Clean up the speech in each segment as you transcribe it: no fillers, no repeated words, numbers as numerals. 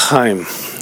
לחיים.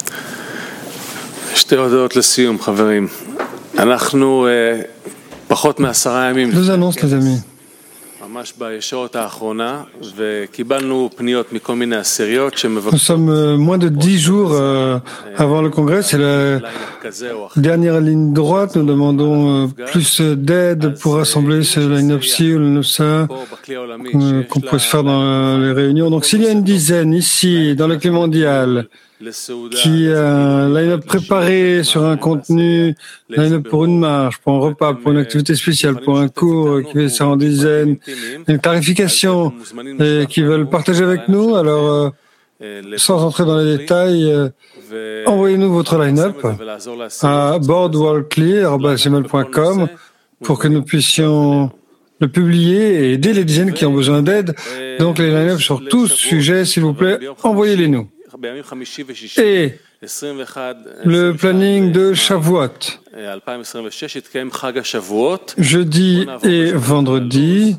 שתי הודעות לסיום, חברים. אנחנו פחות מ10 ימים. Deux annonces, les amis. ממש בישורת האחרונה, וקיבלנו פניות מכל מיני עשיריות שמבקשות. Nous sommes moins de 10 jours avant le congrès. C'est la dernière ligne droite. Nous demandons plus d'aide pour rassembler ce line-up-ci ou le NOSA qu'on peut se faire dans les réunions. Donc, s'il y a une dizaine ici, dans le clé mondial, qui a un line-up préparé sur un contenu, line-up pour une marche, pour un repas, pour une activité spéciale, pour un cours qui fait ça en dizaines, une tarification, et qui veulent partager avec nous, alors, sans entrer dans les détails, envoyez-nous votre line-up à boardworldclear@gmail.com pour que nous puissions le publier et aider les dizaines qui ont besoin d'aide. Donc, les line-up sur tous sujets, s'il vous plaît, envoyez-les nous. Et le planning de Shavuot. Jeudi et vendredi,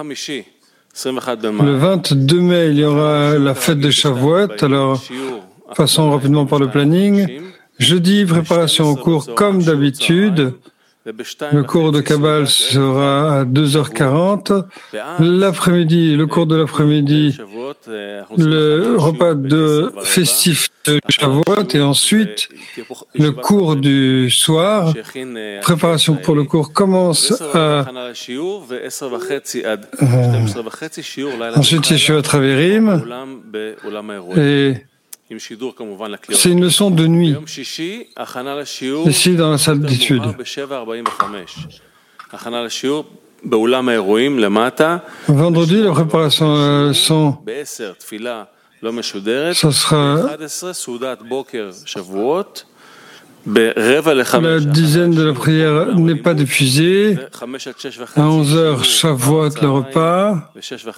le 22 mai, il y aura la fête de Shavuot. Alors, passons rapidement par le planning. Jeudi, préparation au cours comme d'habitude. Le cours de Kabbale sera à 2h40. L'après-midi, le cours de l'après-midi, le repas de festif de Shavuot et ensuite le cours du soir. Préparation pour le cours commence à ensuite Yeshua Traverim et c'est une leçon de nuit, ici dans la salle d'études. Vendredi, la préparation à la leçon, ça sera la dizaine de la prière n'est pas diffusée. À 11h, Shavuot, le repas.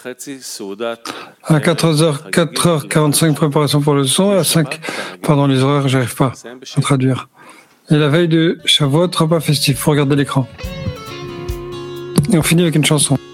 À 4h45, préparation pour le son. À 5, pardon, les horaires, j'arrive pas à traduire. Et la veille de Shavuot, repas festif. Faut regarder l'écran. Et on finit avec une chanson.